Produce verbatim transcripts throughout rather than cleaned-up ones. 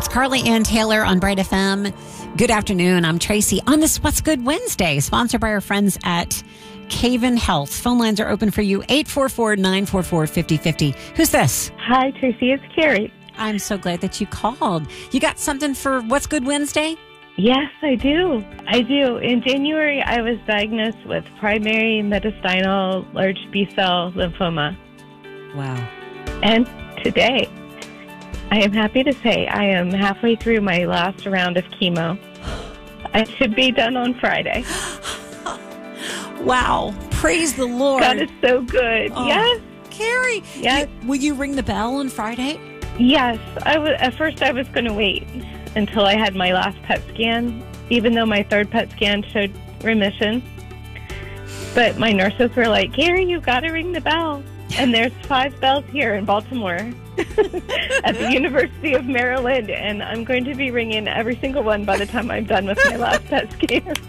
It's Carly Ann Taylor on Bright F M. Good afternoon. I'm Tracy on this What's Good Wednesday, sponsored by our friends at Caven Health. Phone lines are open for you, eight four four, nine four four, five oh five oh. Who's this? Hi, Tracy. It's Carrie. I'm so glad that you called. You got something for What's Good Wednesday? Yes, I do. I do. In January, I was diagnosed with primary mediastinal large B-cell lymphoma. Wow. And today, I am happy to say I am halfway through my last round of chemo. I should be done on Friday. Wow. Praise the Lord. God is so good. Oh, yes. Carrie, Yes. you- will you ring the bell on Friday? Yes. I was, at first, I was going to wait until I had my last P E T scan, even though my third P E T scan showed remission. But my nurses were like, Carrie, you got to ring the bell. And there's five bells here in Baltimore at the University of Maryland, and I'm going to be ringing every single one by the time I'm done with my last P E T scan.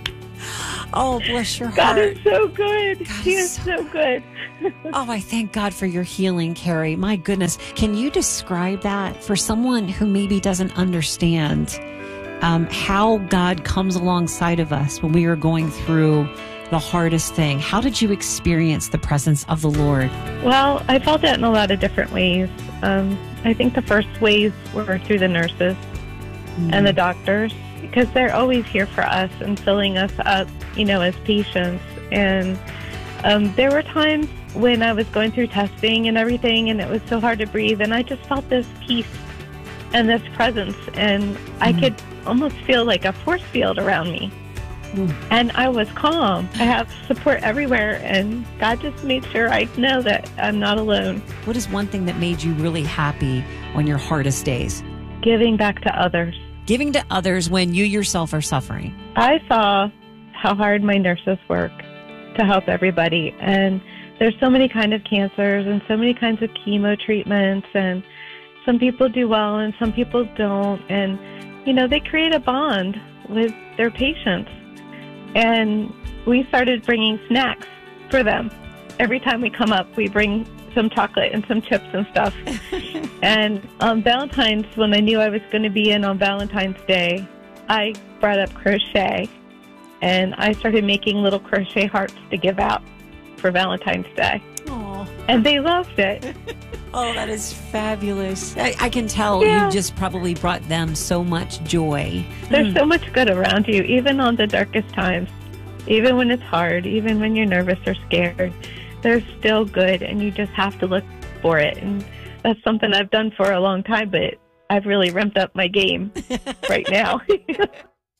Oh, bless your God heart. is so good. God He is is so good. Oh, I thank God for your healing, Carrie. My goodness. Can you describe that for someone who maybe doesn't understand um, how God comes alongside of us when we are going through the hardest thing? How did you experience the presence of the Lord? Well, I felt it in a lot of different ways. Um, I think the first ways were through the nurses Mm. and the doctors, because they're always here for us and filling us up, you know, as patients. And um, there were times when I was going through testing and everything, and it was so hard to breathe, and I just felt this peace and this presence, and I Mm. could almost feel like a force field around me. Mm. And I was calm. I have support everywhere, and God just made sure I know that I'm not alone. What is one thing that made you really happy on your hardest days? Giving back to others. Giving to others when you yourself are suffering. I saw how hard my nurses work to help everybody, and there's so many kind of cancers and so many kinds of chemo treatments, and some people do well and some people don't, and you know, they create a bond with their patients. And we started bringing snacks for them. Every time we come up, we bring some chocolate and some chips and stuff. And on Valentine's, when I knew I was going to be in on Valentine's Day, I brought up crochet. And I started making little crochet hearts to give out for Valentine's Day. Oh, And they loved it. oh, that is fabulous. I, I can tell Yeah. you just probably brought them so much joy. There's Mm. so much good around you, even on the darkest times. Even when it's hard, even when you're nervous or scared, there's still good, and you just have to look for it. And that's something I've done for a long time, but I've really ramped up my game right now.